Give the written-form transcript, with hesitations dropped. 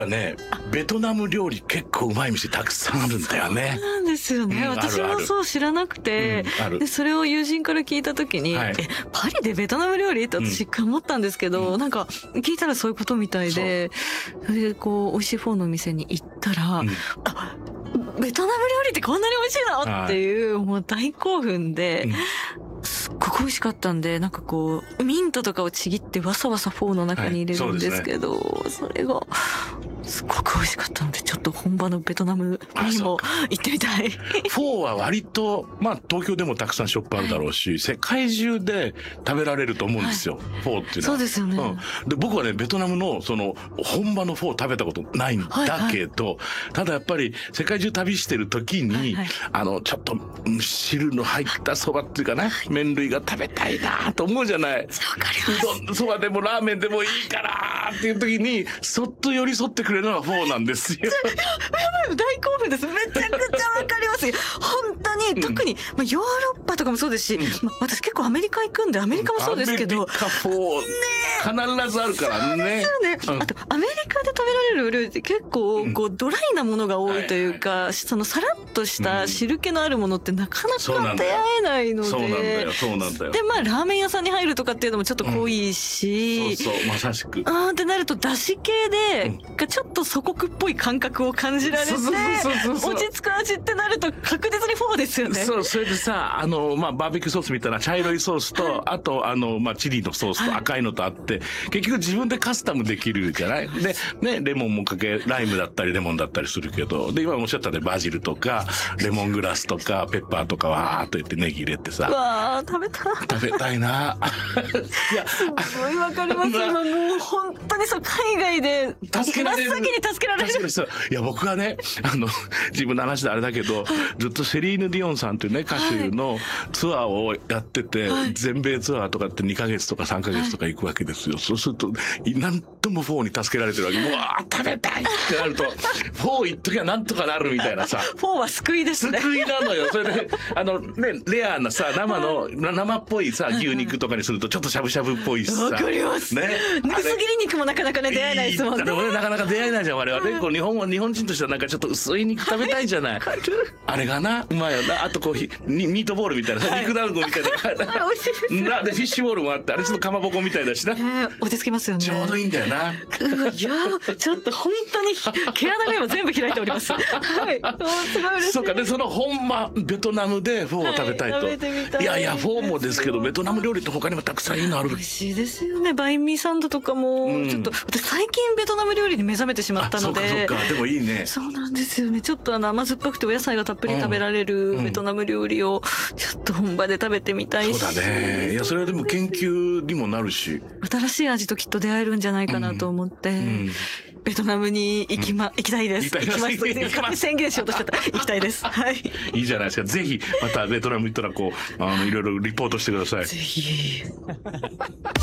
ね、ベトナム料理結構うまい店たくさんあるんだよね。 そうなんですよね。私もそう知らなくて、でそれを友人から聞いた時に、パリでベトナム料理って私一回思ったんですけど、なんか聞いたらそういうことみたいで、それでこう美味しいフォーのお店に行ったら、あ、ベトナム料理ってこんなに美味しいのっていうもう大興奮で。すっごく美味しかったんで、なんかこうミントとかをちぎってわさわさフォーの中に入れるんですけど、それがすっごく美味しかったので、ちょっと本場のベトナムにも行ってみたい。 フォーは割と東京でもたくさんショップあるだろうし、世界中で食べられると思うんですよ、フォーっていうのは。そうですよね。で僕はね、ベトナムのその本場のフォー食べたことないんだけど、ただやっぱり世界中旅してる時に、ちょっと汁の入ったそばっていうかね、麺類が食べたいなと思うじゃない。わかります。うどんそばでもラーメンでもいいからっていう時にそっと寄り添ってくれるのがフォーなんですよ。 大興奮です。めちゃくちゃわかります。本当に特にヨーロッパとかもそうですし、私結構アメリカ行くんで、アメリカもそうですけど、 アメリカフォー必ずあるからね。そうですよね。 あとアメリカで食べられるお料理って結構こうドライなものが多いというか、そのさらっとした汁気のあるものってなかなか出会えないので。 そうなんだよ、そうなんだよ。 でラーメン屋さんに入るとかっていうのもちょっと濃いし、 そうまさしく。 ってなるとだし系でちょっと祖国っぽい感覚を感じられて、落ち着く味ってなると確実にフォーですよね。 そう、それでさ、バーベキューソースみたいな茶色いソースと、あとチリのソースと赤いのとあって、結局自分でカスタムできるじゃない。でね、レモンもかけ、ライムだったりレモンだったりするけど、で今おっしゃったね、バジルとかレモングラスとかペッパーとかわーっと言ってネギ入れてさ、 わー食べたいな。 いや、すごいわかります。今もう本当にそう海外で真っ先に助けられる。 いや僕はね、自分の話であれだけど、ずっとセリーヌ・ディオンさんっていうね歌手のツアーをやってて、全米ツアーとかって2ヶ月とか3ヶ月とか行くわけですよ。そうすると何ともフォーに助けられてるわけ。うわー食べたいってなると、フォー行っときゃなんとかなるみたいなさ。 フォーは救いですね。 救いなのよ。それでレアなさ、生っぽいさ牛肉とかにするとちょっとしゃぶしゃぶっぽいしさ。 わかります。ね。薄切り肉もなかなかね出会えないですもんね。 でもね、なかなか出会えないじゃん我々。日本人としてはなんかちょっと薄い肉食べたいじゃない。あれがなうまいよな。あとこうミートボールみたいなさ、肉団子みたいな。 美味しいですね。 でフィッシュボールもあって、あれちょっとかまぼこみたいだしな。 落ち着きますよね。 ちょうどいいんだよな。 いやちょっと本当に毛穴が今全部開いております。はい。すごい嬉しい。 そうか。でその本場ベトナムでフォーを食べたいと。 食べてみたい。 いやフォーもですけど、ベトナム料理って他にもたくさんいいのある。 美味しいですよね。バインミーサンドとかもちょっと私最近ベトナム料理に目覚めてしまったので。 そうか。でもいいね。 そうなんですよね。ちょっと甘酸っぱくてお野菜がたっぷり食べられるベトナム料理をちょっと本場で食べてみたいし。 そうだね。いやそれはでも研究にもなるし、新しい味ときっと出会えるんじゃないかなと思って、ベトナムに行きたいです。行きますと宣言しようとしちゃった。行きたいです。はい。 いいじゃないですか。ぜひまたベトナム行ったらいろいろリポートしてください。 ぜひ。